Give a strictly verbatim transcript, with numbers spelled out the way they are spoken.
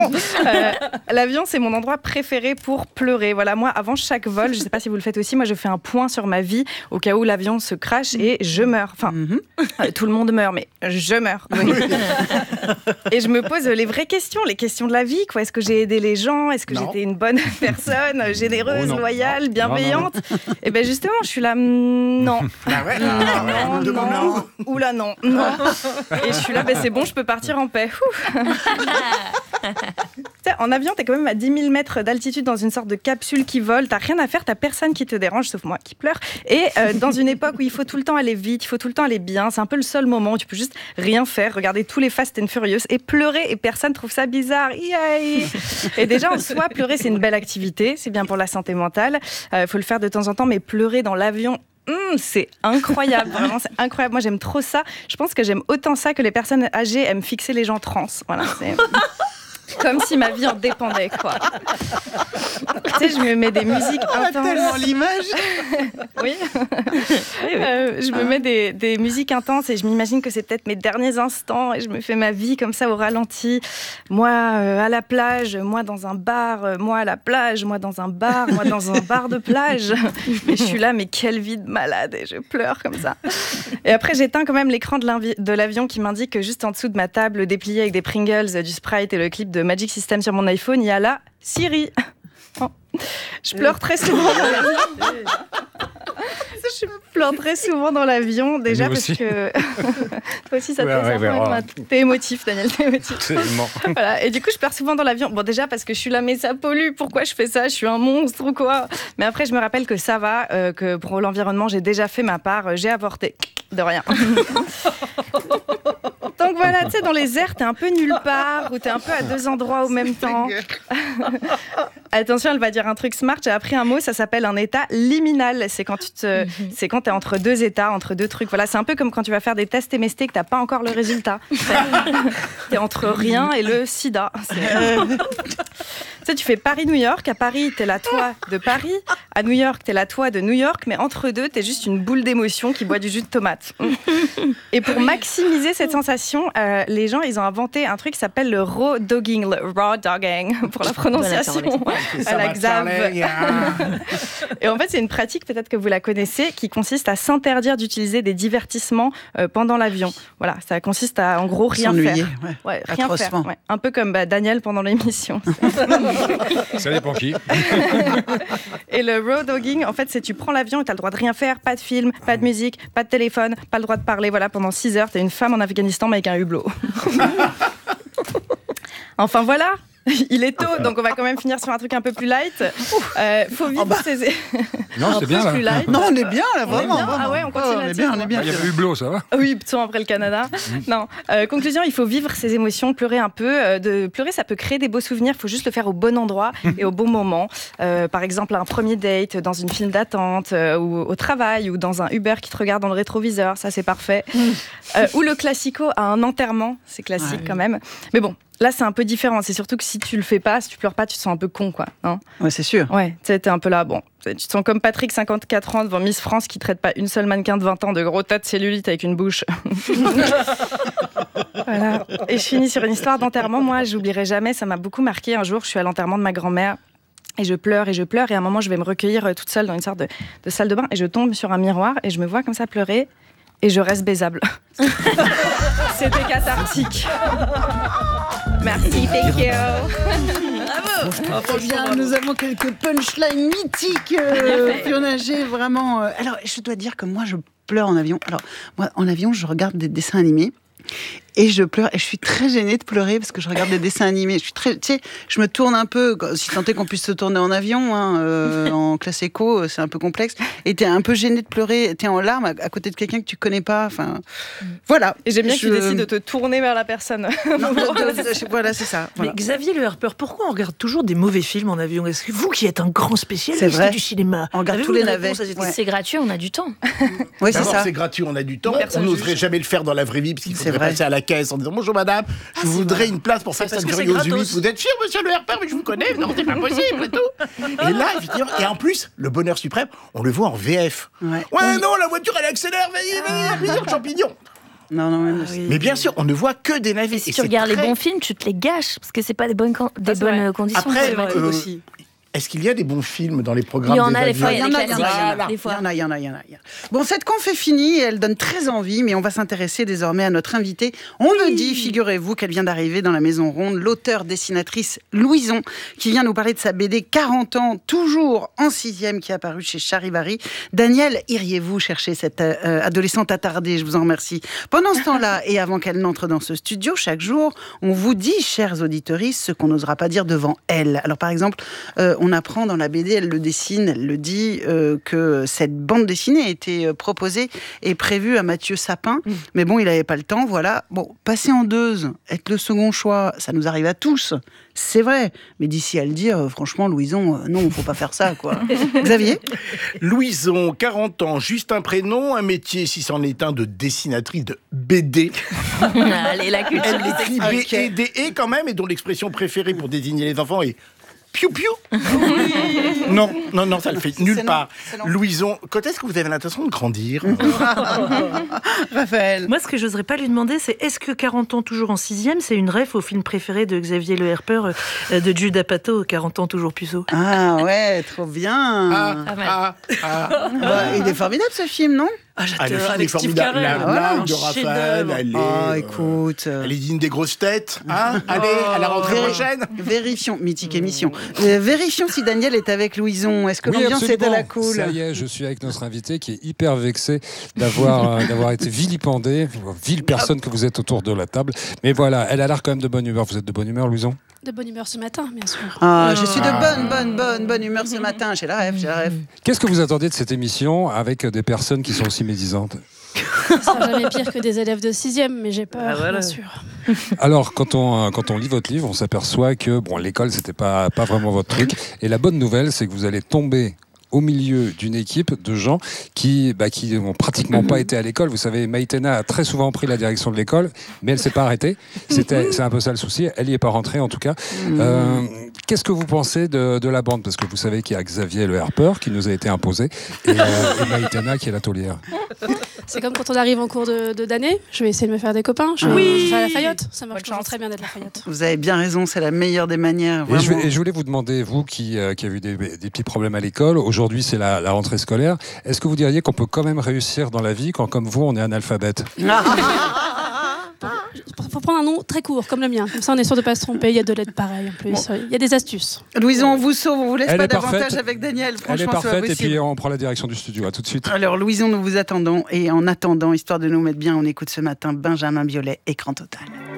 Euh, l'avion, c'est mon endroit préféré pour pleurer. Voilà, moi, avant chaque vol, je ne sais pas si vous le faites aussi, moi, je fais un point sur ma vie au cas où l'avion se crache et je meurs. Enfin, mm-hmm. euh, tout le monde meurt, mais je meurs. Oui. Et je me pose les vraies questions, les questions de la vie. Quoi. Est-ce que j'ai aidé les gens ? Est-ce que non. j'étais une bonne personne, généreuse, oh loyale, bienveillante ? Et bien justement, je suis là, mm, non. Ah ouais, non, ah ouais. non, non. Oula, non, non. Et je suis là, ben, c'est bon, je peux partir en paix. En avion, t'es quand même à dix mille mètres d'altitude dans une sorte de capsule qui vole. T'as rien à faire, t'as personne qui te dérange, sauf moi qui pleure. Et euh, dans une époque où il faut tout le temps aller vite, il faut tout le temps aller bien, c'est un peu le seul moment où tu peux juste rien faire, regarder tous les Fast and Furious et pleurer et personne trouve ça bizarre. Yay. Et déjà, en soi, pleurer, c'est une belle activité, c'est bien pour la santé mentale. Il euh, faut le faire de temps en temps, mais pleurer dans l'avion, Mmh, c'est incroyable, vraiment, c'est incroyable. Moi, j'aime trop ça. Je pense que j'aime autant ça que les personnes âgées aiment fixer les gens trans. Voilà, c'est comme si ma vie en dépendait, quoi. Tu sais, je me mets des musiques intenses. On a tellement l'image. Oui. oui, oui. Euh, je me mets des, des musiques intenses et je m'imagine que c'est peut-être mes derniers instants et je me fais ma vie comme ça au ralenti. Moi euh, à la plage, moi dans un bar, euh, moi à la plage, moi dans un bar, moi dans un bar de plage. Et je suis là, mais quelle vie de malade, et je pleure comme ça. Et après, j'éteins quand même l'écran de, de l'avion qui m'indique que juste en dessous de ma table dépliée avec des Pringles, du Sprite et le clip de Magic System sur mon iPhone, il y a la Siri. Oh. Je pleure très souvent dans l'avion. Je pleure très souvent dans l'avion, déjà parce que... Toi aussi, ça te ouais, fait ouais, ça. Ouais, t'es émotif, Daniel, t'es émotif. Absolument. Voilà. Et du coup, je pleure souvent dans l'avion. Bon, déjà parce que je suis là, mais ça pollue. Pourquoi je fais ça ? Je suis un monstre ou quoi ? Mais après, je me rappelle que ça va, euh, que pour l'environnement, j'ai déjà fait ma part. J'ai avorté. De rien. Donc voilà, tu sais, dans les airs, t'es un peu nulle part, ou t'es un peu à deux endroits au même temps. Attention, elle va dire un truc smart. J'ai appris un mot, ça s'appelle un état liminal. C'est quand tu te, mm-hmm. c'est quand t'es entre deux états, entre deux trucs. Voilà, c'est un peu comme quand tu vas faire des tests M S T que t'as pas encore le résultat. T'es entre rien et le sida. Tu sais, tu fais Paris-New York. À Paris, t'es la toi de Paris. À New York, t'es la toi de New York. Mais entre deux, t'es juste une boule d'émotion qui boit du jus de tomate. Et pour maximiser cette sensation, euh, les gens, ils ont inventé un truc qui s'appelle le raw dogging, le raw dogging, pour la prononciation à la Xav. Et en fait, c'est une pratique, peut-être que vous la connaissez, qui consiste à s'interdire d'utiliser des divertissements euh, pendant l'avion. Voilà, ça consiste à, en gros, rien S'ennuyer, faire. Ouais. Ouais, rien faire. Ouais. Un peu comme bah, Daniel pendant l'émission. Ça dépend qui. Et le raw dogging, en fait, c'est tu prends l'avion et t'as le droit de rien faire, pas de film, pas de musique, pas de téléphone, pas le droit de parler. Voilà, pendant six heures, t'es une femme en Afghanistan mais avec un hublot. Enfin voilà. Il est tôt, donc on va quand même finir sur un truc un peu plus light. Euh, faut vivre oh bah. ses... Non, c'est bien là. Light. Non, on est bien là, vraiment. Bien. vraiment. Ah ouais, on continue. Oh, on est bien, on est bien. Il y a le hublot, ça va ? Oui, plutôt après le Canada. Mmh. Non. Euh, conclusion, il faut vivre ses émotions, pleurer un peu. Euh, de pleurer, ça peut créer des beaux souvenirs. Il faut juste le faire au bon endroit et au bon moment. Euh, par exemple, un premier date dans une file d'attente, euh, ou au travail, ou dans un Uber qui te regarde dans le rétroviseur. Ça, c'est parfait. Mmh. Euh, ou le classico à un enterrement. C'est classique ouais. quand même. Mais bon. Là, c'est un peu différent. C'est surtout que si tu le fais pas, si tu pleures pas, tu te sens un peu con, quoi. Hein ouais, c'est sûr. Ouais, tu sais, t'es un peu là. Bon, tu te sens comme Patrick, cinquante-quatre ans, devant Miss France, qui traite pas une seule mannequin de vingt ans de gros tas de cellulite avec une bouche. Voilà. Et je finis sur une histoire d'enterrement. Moi, j'oublierai jamais. Ça m'a beaucoup marqué. Un jour, je suis à l'enterrement de ma grand-mère. Et je pleure et je pleure. Et à un moment, je vais me recueillir toute seule dans une sorte de, de salle de bain. Et je tombe sur un miroir et je me vois comme ça pleurer. Et je reste baisable. C'était cathartique. Merci, thank you. Bravo. Oh, bien, nous avons quelques punchlines mythiques. Euh, Fiona G, vraiment. Euh... Alors, je dois dire que moi, je pleure en avion. Alors, moi, en avion, je regarde des dessins animés. Et je pleure, et je suis très gênée de pleurer parce que je regarde des dessins animés. Je suis très, tu sais, je me tourne un peu, si tant est qu'on puisse se tourner en avion, hein, euh, en classe éco, c'est un peu complexe. Et t'es un peu gênée de pleurer, t'es en larmes à, à côté de quelqu'un que tu connais pas. Enfin, voilà. Et j'aime bien je... que tu décides de te tourner vers la personne. Non, voilà, c'est ça. Voilà. Mais Xavier Le Harper, pourquoi on regarde toujours des mauvais films en avion ? Est-ce que vous qui êtes un grand spécialiste vrai. du cinéma, on regarde tous les navets. Ouais. C'est gratuit, on a du temps. Oui, c'est ça. C'est gratuit, on a du temps. On n'oserait jamais le faire dans la vraie vie parce qu'il faudrait passer à la caisse en disant bonjour madame, je ah, voudrais vrai. une place pour Fast and Furious huit. Vous êtes sûr, monsieur Le Harper, mais je vous connais. Non, c'est pas possible et tout. Et là, effectivement, et en plus, le bonheur suprême, on le voit en V F. Ouais, ouais oui. non, la voiture elle accélère, vas-y, vas-y, plaisir, champignon. Non, non, même Ah oui. Mais bien sûr, on ne voit que des navets. Si Et tu c'est regardes très- les bons films, tu te les gâches parce que c'est pas des bonnes, con- des c'est bonnes vrai. conditions. Après, C'est vrai. euh, aussi. Est-ce qu'il y a des bons films dans les programmes Il y en des a des fois, avions il y a des Il y en a, classiques. il y en a, Des il y fois. en a, il y en a, il y en a, il y en a. Bon, cette conf est finie, elle donne très envie, mais on va s'intéresser désormais à notre invitée. On le dit, figurez-vous qu'elle vient d'arriver dans la Maison Ronde, l'auteur-dessinatrice Louison, qui vient nous parler de sa B D quarante ans, toujours en sixième, qui est apparue chez Charivari. Daniel, iriez-vous chercher cette euh, adolescente attardée? Je vous en remercie. Pendant ce temps-là, et avant qu'elle n'entre dans ce studio, chaque jour, on vous dit, chers auditeuristes, ce qu'on n'osera pas dire devant elle. Alors, par exemple, euh, on apprend dans la B D, elle le dessine, elle le dit, euh, que cette bande dessinée a été euh, proposée et prévue à Mathieu Sapin. Mmh. Mais bon, il n'avait pas le temps, voilà. Bon, passer en deux, être le second choix, ça nous arrive à tous. C'est vrai. Mais d'ici à le dire, euh, franchement, Louison, euh, non, il ne faut pas faire ça, quoi. Xavier? Louison, quarante ans, juste un prénom, un métier, si c'en est un, de dessinatrice de B D. Allez, la culture. Elle écrit B et D E quand même, et dont l'expression préférée pour désigner les enfants est piou piou. Non, non, non, ça le fait nulle C'est part. long, c'est long. Louison, quand est-ce que vous avez l'intention de grandir? Raphaël? Moi, ce que j'oserais pas lui demander, c'est est-ce que quarante ans toujours en sixième, c'est une ref au film préféré de Xavier Le Herper, euh, de Jude Apatow, quarante ans toujours puceau. Ah ouais, trop bien. Ah, Pas mal. ah, ah. Bah, il est formidable, ce film, non? Ah, Ah, j'adore, le film est avec Steve formidable. Carell. La Voilà, blague de un Raphaël, chef-d'œuvre. elle est, Ah, euh, écoute. euh, elle est digne des grosses têtes. Hein Allez, à la rentrée Véri- prochaine. Vérifions, mythique émission. Euh, vérifions si Daniel est avec Louison. Est-ce que Oui, l'ambiance est à absolument. la cool? Ça y est, je suis avec notre invité qui est hyper vexé d'avoir euh, d'avoir été vilipendé, vile personne que vous êtes autour de la table. Mais voilà, elle a l'air quand même de bonne humeur. Vous êtes de bonne humeur, Louison? De bonne humeur ce matin, bien sûr. Ah, je suis de bonne, bonne, bonne, bonne humeur ce matin. J'ai la rêve, j'ai la rêve. Qu'est-ce que vous attendez de cette émission avec des personnes qui sont aussi médisantes? Ce sera jamais pire que des élèves de sixième, mais j'ai peur, Ah, voilà. bien sûr. Alors, quand on, euh, quand on lit votre livre, on s'aperçoit que bon, l'école, c'était pas, pas vraiment votre truc. Et la bonne nouvelle, c'est que vous allez tomber au milieu d'une équipe de gens qui bah, qui n'ont pratiquement pas été à l'école. Vous savez, Maïtena a très souvent pris la direction de l'école, mais elle s'est pas arrêtée. C'était, c'est un peu ça le souci. Elle y est pas rentrée, en tout cas. Euh, qu'est-ce que vous pensez de, de la bande? Parce que vous savez qu'il y a Xavier Le Herper qui nous a été imposé et, euh, et Maïtena qui est la taulière. C'est comme quand on arrive en cours de, de d'année, je vais essayer de me faire des copains. Je, Oui. je vais à la Fayette, ça marche Bonne toujours chance. très bien d'être la Fayette. Vous avez bien raison, c'est la meilleure des manières. Et je, vraiment. vais- et je voulais vous demander, vous qui, euh, qui avez eu des, des petits problèmes à l'école, aujourd'hui c'est la, la rentrée scolaire, est-ce que vous diriez qu'on peut quand même réussir dans la vie quand, comme vous, on est analphabète? Il faut prendre un nom très court, comme le mien. Comme ça, on est sûr de ne pas se tromper. Il y a de l'aide pareil en plus. Il y a des astuces. Louison, on vous sauve, on vous laisse Elle pas est davantage parfaite. avec Daniel. Elle est Franchement, c'est pas parfaite et possible. puis on prend la direction du studio. À tout de suite. Alors, Louison, nous vous attendons. Et en attendant, histoire de nous mettre bien, on écoute ce matin Benjamin Biolay, Écran Total.